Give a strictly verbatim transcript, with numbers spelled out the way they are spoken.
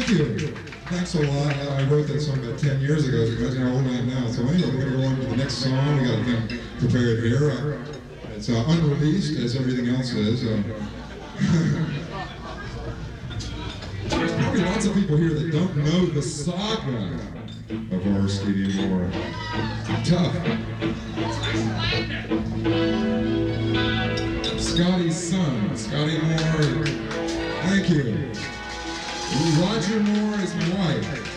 Thank you. Thanks a lot. I wrote that song about ten years ago. So imagine how old I am now. So anyway, we're going to go on to the next song. We got a thing prepared here. Uh, it's uh, unreleased, as everything else is. Uh, There's probably lots of people here that don't know the saga of our Stevie Moore. Tough. Scotty's son, Scotty Moore. Thank you. Roger Moore is my wife.